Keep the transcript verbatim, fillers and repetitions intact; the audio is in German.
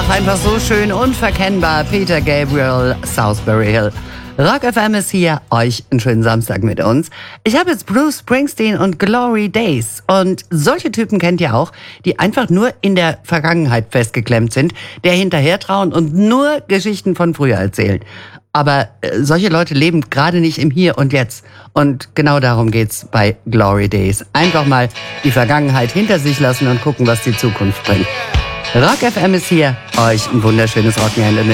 Ach, einfach so schön, unverkennbar. Peter Gabriel, Southbury Hill. Rock F M ist hier, euch einen schönen Samstag mit uns. Ich habe jetzt Bruce Springsteen und Glory Days. Und solche Typen kennt ihr auch, die einfach nur in der Vergangenheit festgeklemmt sind, der hinterher trauen und nur Geschichten von früher erzählen. Aber äh, solche Leute leben gerade nicht im Hier und Jetzt. Und genau darum geht's bei Glory Days. Einfach mal die Vergangenheit hinter sich lassen und gucken, was die Zukunft bringt. Rock F M ist hier, euch ein wunderschönes Wochenende mit